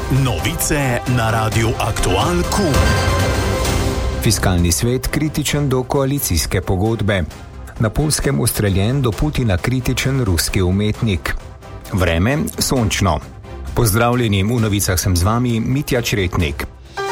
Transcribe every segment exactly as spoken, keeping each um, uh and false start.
Novice na Radiu Aktual Q. Fiskalni svet kritičen do koalicijske pogodbe. Na Poljskem ustreljen do Putina kritičen ruski umetnik. Vreme sončno. Pozdravljeni, v novicah sem z vami Mitja Čretnik.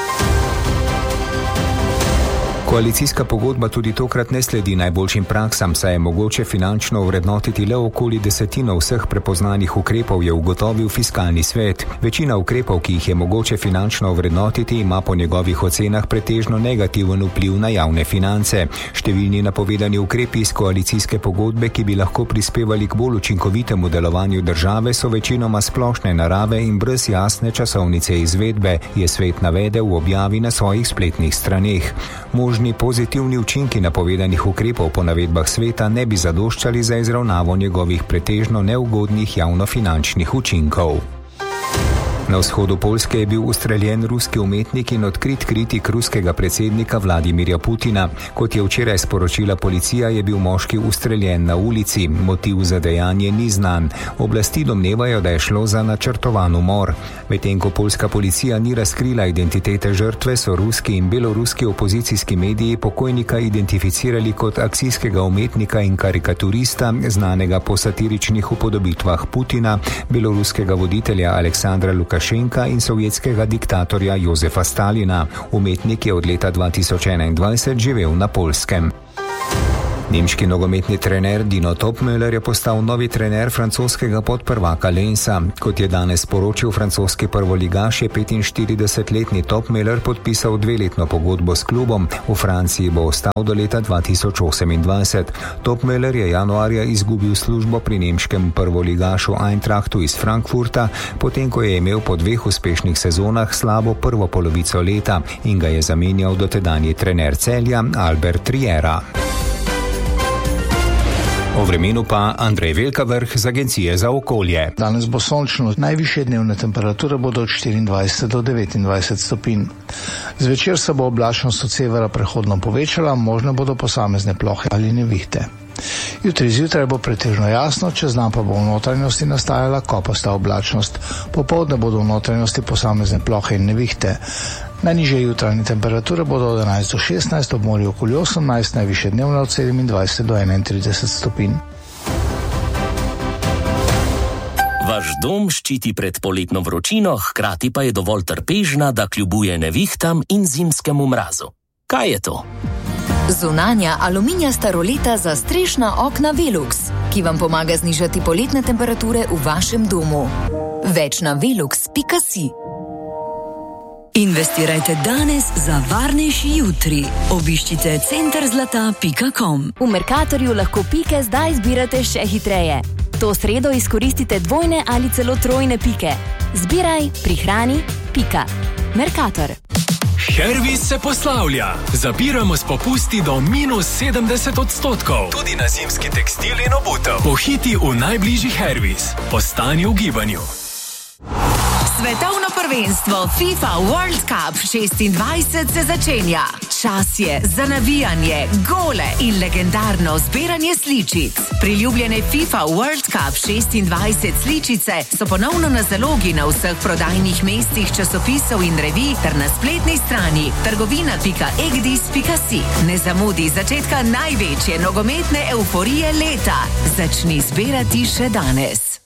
Koalicijska pogodba tudi tokrat ne sledi najboljšim praksam, saj je mogoče finančno ovrednotiti le okoli desetino vseh prepoznanih ukrepov, je ugotovil fiskalni svet. Večina ukrepov, ki jih je mogoče finančno ovrednotiti, ima po njegovih ocenah pretežno negativen vpliv na javne finance. Številni napovedani ukrepi iz koalicijske pogodbe, ki bi lahko prispevali k bolj učinkovitemu delovanju države, so večinoma splošne narave in brez jasne časovnice izvedbe, je svet navedel v objavi na svojih spletnih straneh. Možni pozitivni učinki napovedanih ukrepov po navedbah sveta ne bi zadoščali za izravnavo njegovih pretežno neugodnih javnofinančnih učinkov. Na vzhodu Poljske je bil ustreljen ruski umetnik in odkrit kritik ruskega predsednika Vladimirja Putina. Kot je včeraj sporočila policija, je bil moški ustreljen na ulici. Motiv za dejanje ni znan. Oblasti domnevajo, da je šlo za načrtovan umor. Medtem ko poljska policija ni razkrila identitete žrtve, so ruski in beloruski opozicijski mediji pokojnika identificirali kot akcijskega umetnika in karikaturista, znanega po satiričnih upodobitvah Putina, beloruskega voditelja Aleksandra Lukašenka in sovjetskega diktatorja Jozefa Stalina. Umetnik je od leta dva tisoč enaindvajset živel na Poljskem. Nemški nogometni trener Dino Topmöller je postal novi trener francoskega podprvaka Lensa. Kot je danes sporočil francoski prvoligaš, je petinštiridesetletni Topmöller podpisal dveletno pogodbo s klubom. V Franciji bo ostal do leta dva tisoč osemindvajset. Topmöller je januarja izgubil službo pri nemškem prvoligašu Eintrachtu iz Frankfurta, potem ko je imel po dveh uspešnih sezonah slabo prvo polovico leta in ga je zamenjal dotedanji trener Celja Albert Riera. O vremenu pa Andrej Velkavrh z Agencije za okolje. Danes bo sončno, najvišje dnevne temperature bodo od štiriindvajset do devetindvajset stopinj. Zvečer se bo oblačnost od severa prehodno povečala, možne bodo posamezne plohe ali nevihte. Jutri zjutraj bo pretežno jasno, čez dan pa bo v notranjosti nastajala kopasta oblačnost. Popoldne bodo v notranjosti posamezne plohe in nevihte. Najnižje jutranje temperature bodo od enajst do šestnajst, ob morju okoli osemnajst, najvišje dnevne od sedemindvajset do enaintrideset stopinj. Vaš dom ščiti pred poletno vročino, hkrati pa je dovolj trpežna, da kljubuje nevihtam in zimskemu mrazu. Kaj je to? Zunanja aluminijasta roleta za strešna okna Velux, ki vam pomaga znižati poletne temperature v vašem domu. Več na velux pika si. Investirajte danes za varnejši jutri. Obiščite center zlata pika com. V Mercatorju lahko pike zdaj zbirate še hitreje. To sredo izkoristite dvojne ali celo trojne pike. Zbiraj, prihrani, pika. Mercator. Hervis se poslavlja. Zapiramo s popusti do minus sedemdeset odstotkov. Tudi na zimski tekstil in obutev. Pohiti v najbližji Hervis. Ostani v gibanju. Svetovno prvenstvo FIFA World Cup šestindvajset se začenja. Čas je za navijanje, gole in legendarno zbiranje sličic. Priljubljene FIFA World Cup šestindvajset sličice so ponovno na zalogi na vseh prodajnih mestih časopisov in revij ter na spletni strani trgovina pika egdis pika si. Ne zamudi začetka največje nogometne euforije leta. Začni zbirati še danes.